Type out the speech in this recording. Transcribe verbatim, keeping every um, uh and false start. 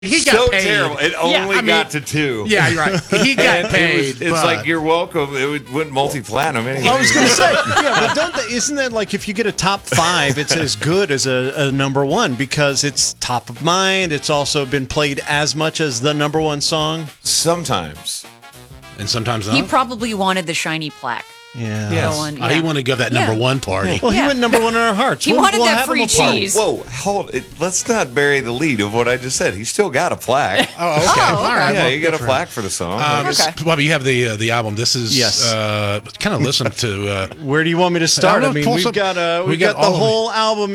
he got so paid. terrible. It only Yeah, I mean, got to two. Yeah, you're right. He got And paid. It was, it's but- like you're welcome. It would, went multi-platinum anyway. I was going to say, yeah, but don't they, isn't that like if you get a top five, it's as good as a, a number one because it's top of mind. It's also been played as much as the number one song. Sometimes. and sometimes not. He probably wanted the shiny plaque. Yeah. Yes. Go on, Oh, he yeah. wanted to go to that number Yeah. one party. Well, he Yeah. went number one in our hearts. He We'll- wanted we'll that have him free a party. cheese. Whoa, hold it. Let's not bury the lead of what I just said. He still got a plaque. Oh, okay. Oh, All right. yeah, well, you got a good for him. plaque for the song. Um, Okay. Bobby, you have the uh, the album. This is Yes. uh, kind of listen to. Uh, Where do you want me to start? I I, don't know, mean, pull we've some- got uh, we we've got got, the all of it. whole album